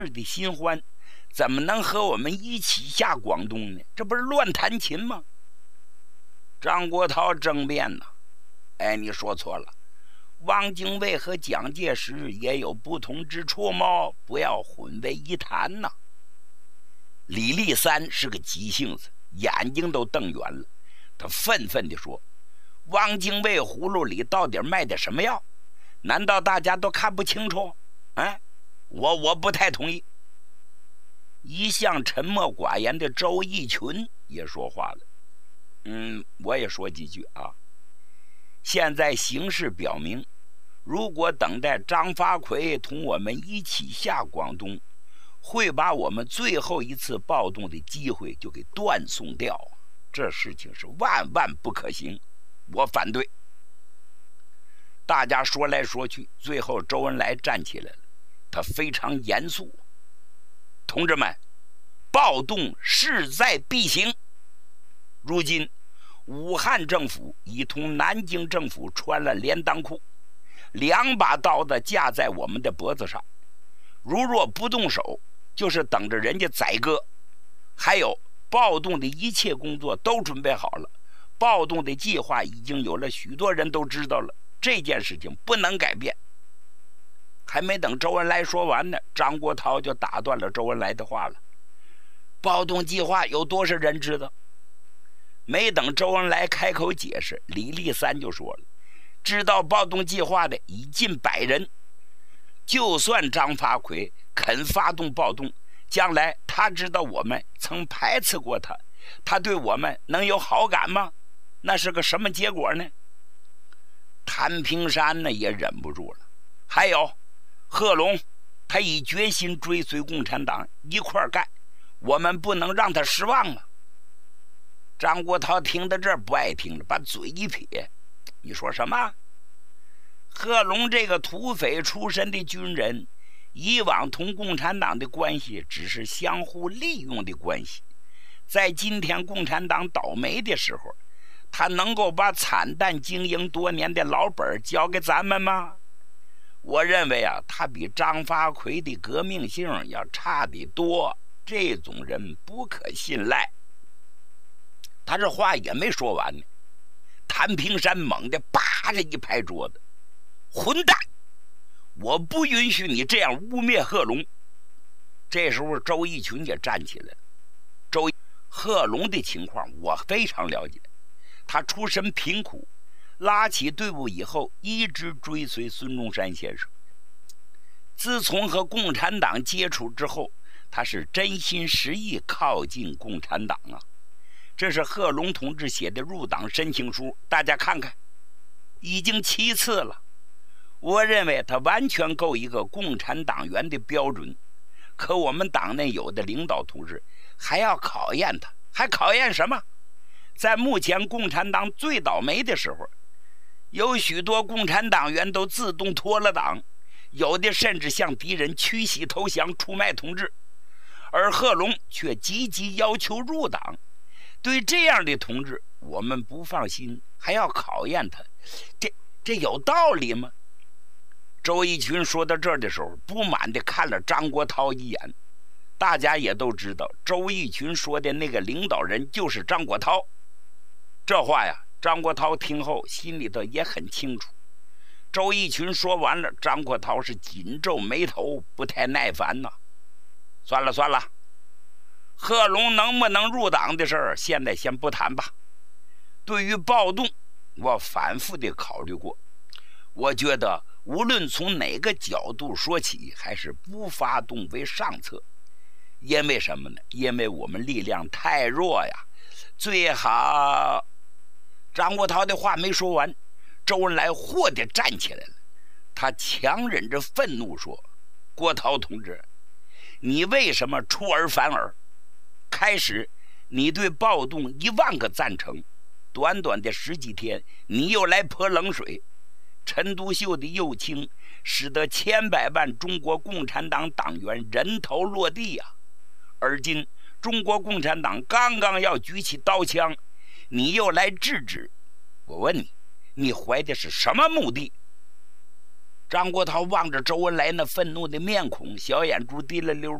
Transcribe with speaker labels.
Speaker 1: 的新欢，怎么能和我们一起下广东呢？这不是乱弹琴吗？张国焘争辩呐，哎，你说错了，汪精卫和蒋介石也有不同之处吗？不要混为一谈呐。李立三是个急性子，眼睛都瞪圆了，他愤愤地说：汪精卫葫芦里到底卖的什么药？难道大家都看不清楚？我不太同意。一向沉默寡言的周逸群也说话了。我也说几句啊。现在形势表明，如果等待张发奎同我们一起下广东，会把我们最后一次暴动的机会就给断送掉，这事情是万万不可行，我反对。大家说来说去，最后周恩来站起来了，他非常严肃：同志们，暴动势在必行。如今武汉政府已同南京政府穿了连裆裤，2把刀子架在我们的脖子上，如若不动手，就是等着人家宰割。还有，暴动的一切工作都准备好了，暴动的计划已经有了许多人都知道了，这件事情不能改变。还没等周恩来说完呢，张国焘就打断了周恩来的话了：暴动计划有多少人知道？没等周恩来开口解释，李立三就说了：知道暴动计划的已近100人，就算张发奎肯发动暴动，将来他知道我们曾排斥过他，他对我们能有好感吗？那是个什么结果呢？谭平山呢也忍不住了。还有贺龙，他已决心追随共产党一块干，我们不能让他失望啊。张国焘听到这儿不爱听了，把嘴一撇：你说什么？贺龙这个土匪出身的军人，以往同共产党的关系只是相互利用的关系，在今天共产党倒霉的时候，他能够把惨淡经营多年的老本交给咱们吗？我认为啊，他比张发奎的革命性要差得多，这种人不可信赖。他这话也没说完呢，谭平山猛地啪着一拍桌子：混蛋！我不允许你这样污蔑贺龙。这时候周逸群也站起来了。贺龙的情况我非常了解，他出身贫苦，拉起队伍以后一直追随孙中山先生。自从和共产党接触之后，他是真心实意靠近共产党啊。这是贺龙同志写的入党申请书，大家看看，已经7次了。我认为他完全够一个共产党员的标准，可我们党内有的领导同志还要考验他，还考验什么？在目前共产党最倒霉的时候，有许多共产党员都自动脱了党，有的甚至向敌人屈膝投降，出卖同志，而贺龙却积极要求入党。对这样的同志，我们不放心，还要考验他，这有道理吗？周逸群说到这儿的时候，不满地看了张国焘一眼。大家也都知道，周逸群说的那个领导人就是张国焘。这话呀，张国焘听后心里头也很清楚。周逸群说完了，张国焘是紧皱眉头，不太耐烦呐。算了算了，贺龙能不能入党的事儿，现在先不谈吧。对于暴动，我反复地考虑过，我觉得无论从哪个角度说起，还是不发动为上策。因为什么呢？因为我们力量太弱呀。最好……张国焘的话没说完，周恩来豁地站起来了。他强忍着愤怒说：国焘同志，你为什么出尔反尔？开始你对暴动1万个赞成，短短的10几天，你又来泼冷水。陈独秀的右倾，使得千百万中国共产党党员人头落地呀。而今中国共产党刚刚要举起刀枪，你又来制止。我问你，你怀的是什么目的？ 张国焘望着周恩来那愤怒的面孔，小眼珠滴了溜